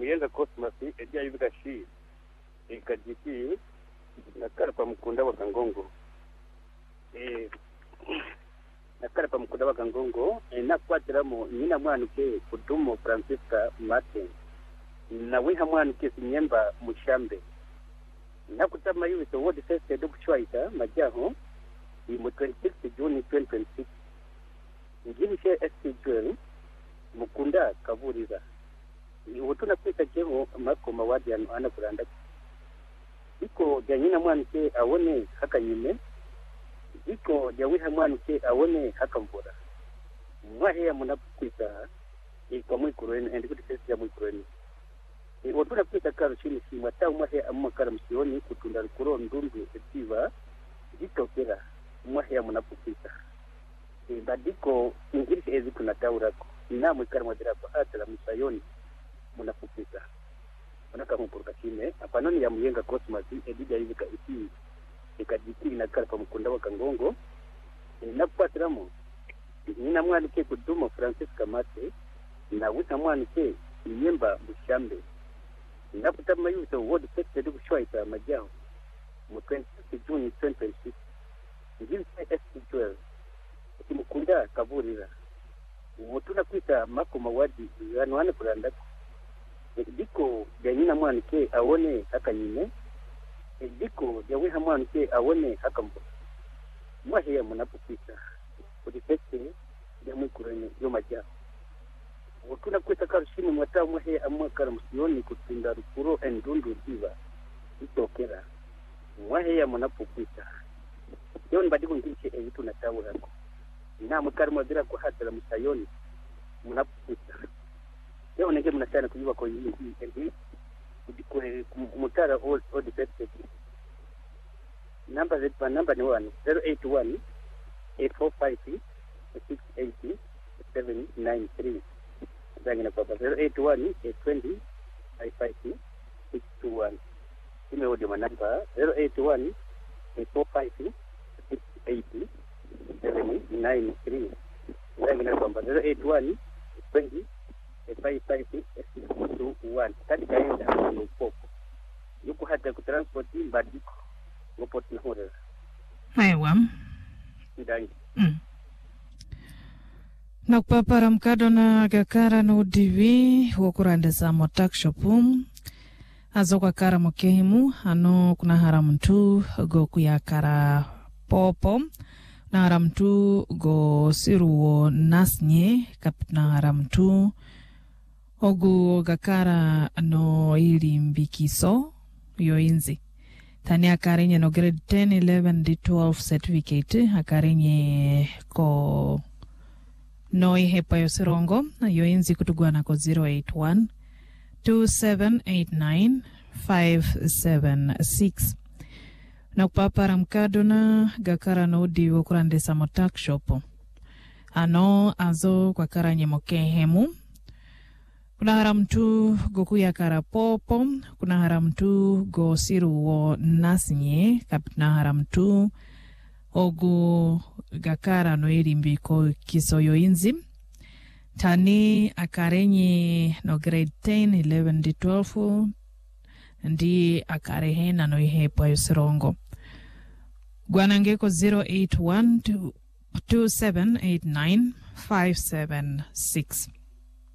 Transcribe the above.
muyenga Cosmas ejya yugashi ikajiki nakarpa mukunda wa Kangongo nakarpa mukunda wa Kangongo nakwatiramo nyina mwanuke kudumo Francisca Martin na wiha mwanuke sinyemba mushambe nakutama yuso wodi feste do kuchwaita majaho mu 26 June 2026 ngirishe STJ mukunda kavuriza utuna kwita jeho makoma wadi ana kuranda iko janyina mwanike awone hakanyime iko jawiha mwanike awone hakamvura mwahe ya munakwita iko mwikureni and kuti sesi ya mwikureni utuna kwita karo chini si mata mwahe amakara msioni kutunda kuro ndundu etiva jitokera mwahe ya munakwita badiko ingirisi ezi kuna taurako inamu ikara mwadira kwa atala musayoni munafupisa wanaka mpuruka chine apanoni ya muyenga Cosmas edija hivi kaiti ikajiki inakarpa mkunda wa Kangongo nakupatiramo nina mwanike kudumo Francisca Mate na wita mwanike nyemba bushambe nakutama yuso wodi fete du kushwaita majao mu 26 June 2026 ngili ST12 mkunda kavurira utuna kwita makoma wadi yanwane kuranda diko janyina mwanike awone hakanyine diko jawiha mwanike awone hakambo mwahe ya munapokwita udifete ya mwikurene yo majao utuna kwita karushini mwata mwahe amakara msioni kutinda rukuro endundu diva itokera mwahe ya munapokwita yoni badiko ngiriche evitu na taurako na mukari mwadira kuhatala musayoni munapokwita leo nenge mnasana kujua kwa hii kudikwe mutara all defected number ni 081 845 680 793 zangina kwa 081 820 550 621 ime audio manamba 081 845 680 793 zangina kwa 081 20 551 kadi kaenda mpopo yuko hata kutransport mbadiko ngopo tunahora aiwa ndangi nakupapara mkado na gakara no divi wokurande za motakshopum azo kwa kara mokehimu ano kuna haramtu go kuyakara popo na haramtu go siruo nasnye kapna haramtu ogu gakara no ili mbikiso yoinzi tani akarenye no grade 10 11 D12 certificate akarenye ko no ihepa yosirongo yoinzi kutugwana ko 081 2789 576 na kupapara mkado na gakara no diwo kurande samotak shopo ano azo kwa karanye mokehemu kuna haramtu goku ya karapopo kuna haramtu go siruo nasinye kapna haramtu ogu gakara no ilimbiko kisoyo inzi tani akarenye no grade 10 11 D12 ndi akarehena no ihepo yosirongo gwanangeko 081 2789 576